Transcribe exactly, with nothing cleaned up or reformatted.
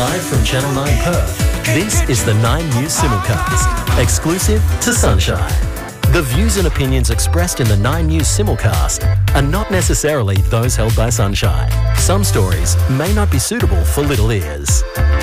Live from Channel nine Perth, this is the Nine News Simulcast, exclusive to Sunshine. The views and opinions expressed in the Nine News Simulcast are not necessarily those held by Sunshine. Some stories may not be suitable for little ears.